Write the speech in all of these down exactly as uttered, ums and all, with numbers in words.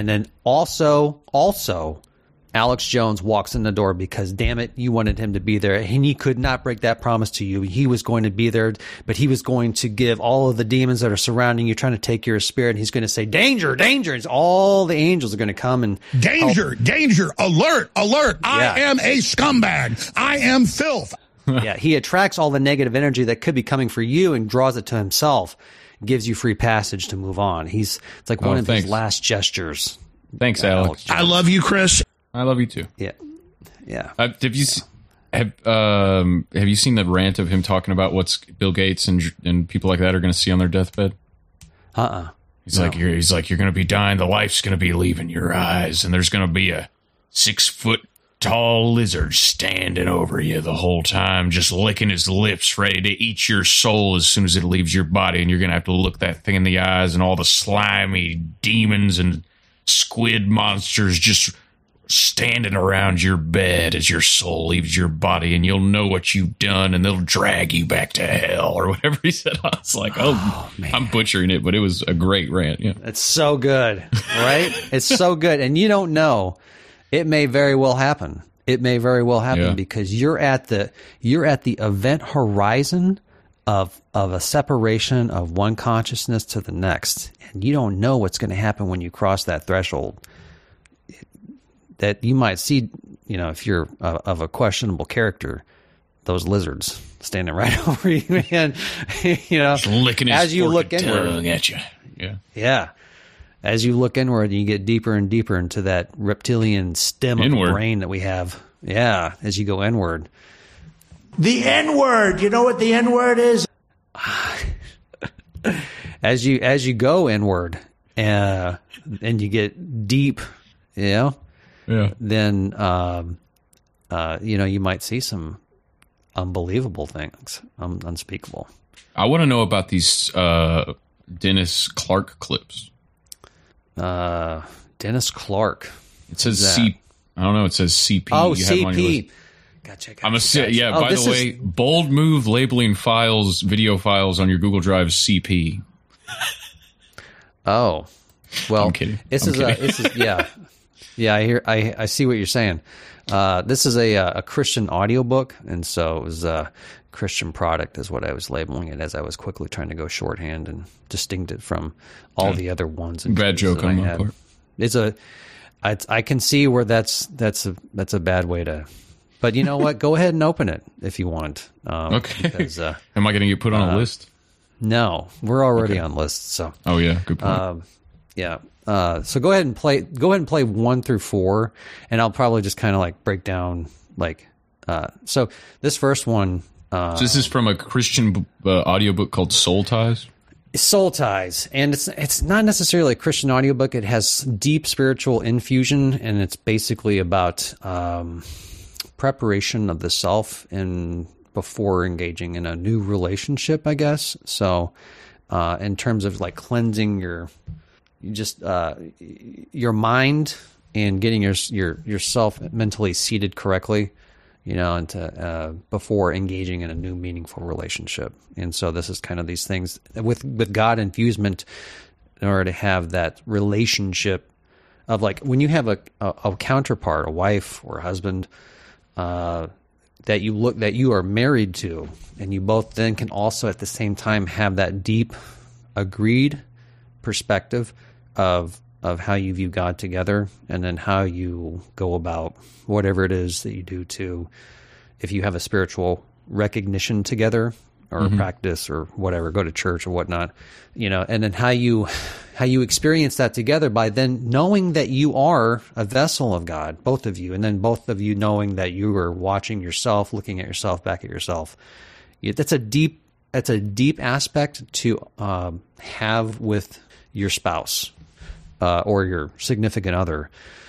And then also, also, Alex Jones walks in the door because, damn it, you wanted him to be there. And he could not break that promise to you. He was going to be there, but he was going to give all of the demons that are surrounding you, trying to take your spirit. And he's going to say, danger, danger. And all the angels are going to come and danger, help. danger, alert, alert. Yeah. I am a scumbag. I am filth. Yeah, he attracts all the negative energy that could be coming for you and draws it to himself. Gives you free passage to move on. He's it's like one oh, of thanks. his last gestures. Thanks, Alex. Alex I love you, Chris. I love you too. Yeah, yeah. Uh, have you have um have you seen the rant of him talking about what's Bill Gates and and people like that are going to see on their deathbed? Uh uh He's no. like you're, he's like you're going to be dying. The life's going to be leaving your eyes, and there's going to be a six foot tall lizard standing over you the whole time, just licking his lips, ready to eat your soul as soon as it leaves your body. And you're going to have to look that thing in the eyes, and all the slimy demons and squid monsters just standing around your bed as your soul leaves your body, and you'll know what you've done, and they'll drag you back to hell or whatever he said. I was like, oh, oh man. I'm butchering it, but it was a great rant. Yeah, it's so good, right? It's so good, and you don't know. It may very well happen. It may very well happen yeah. because you're at the you're at the event horizon of of a separation of one consciousness to the next, and you don't know what's going to happen when you cross that threshold. That you might see, you know, if you're uh, of a questionable character, those lizards standing right over you, man. You know, just licking his as you look inward at you. Yeah, yeah. As you look inward, you get deeper and deeper into that reptilian stem inward. Of the brain that we have. Yeah, as you go inward. The N-word. You know what the N-word is? as you as you go inward, uh, and you get deep, you know, yeah. then um, uh, you know you might see some unbelievable things, um, unspeakable. I want to know about these uh, Dennis Clark clips. Uh, Dennis Clark. It says C. I don't know. It says C P. Oh, you C P. Gotcha. gotcha I'm a gotcha. Yeah. Oh, by the way, is... bold move labeling files, video files on your Google Drive C P. Oh, well, I'm kidding. This I'm is kidding. a. This is yeah, yeah. I hear. I I see what you're saying. Uh, this is a a Christian audiobook, and so it was a Christian product, is what I was labeling it as I was quickly trying to go shorthand and distinct it from all yeah. the other ones. And bad joke on my part. It's a. I, I can see where that's that's a that's a bad way to, but you know what? Go ahead and open it if you want. Um, okay. Because, uh, Am I going to get put on uh, a list? No, we're already okay. on lists. So. Oh yeah, good point. Um, yeah. Uh, so go ahead and play. Go ahead and play one through four, and I'll probably just kind of like break down like. Uh, so this first one. Uh, so this is from a Christian uh, audiobook called Soul Ties. Soul Ties, and it's it's not necessarily a Christian audiobook. It has deep spiritual infusion, and it's basically about um, preparation of the self and before engaging in a new relationship, I guess. So, uh, in terms of like cleansing your, just uh, your mind and getting your your yourself mentally seated correctly. You know, and to, uh, before engaging in a new meaningful relationship. And so this is kind of these things with, with God infusement in order to have that relationship of like, when you have a, a, a counterpart, a wife or a husband, uh, that you look, that you are married to, and you both then can also at the same time have that deep agreed perspective of, of how you view God together, and then how you go about whatever it is that you do to, if you have a spiritual recognition together or mm-hmm. practice or whatever, go to church or whatnot, you know, and then how you, how you experience that together by then knowing that you are a vessel of God, both of you, and then both of you knowing that you are watching yourself, looking at yourself, back at yourself. That's a deep, that's a deep aspect to um, have with your spouse. Uh, or your significant other,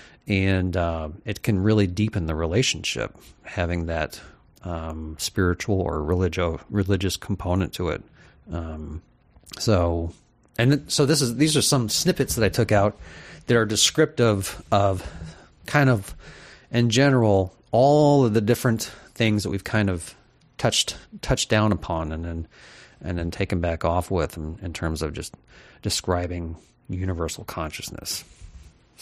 and uh, it can really deepen the relationship, having that um, spiritual or religio- religious component to it. Um, so, and so this is these are some snippets that I took out that are descriptive of kind of, in general, all of the different things that we've kind of touched touched down upon, and then and then taken back off with in, in terms of just describing universal consciousness.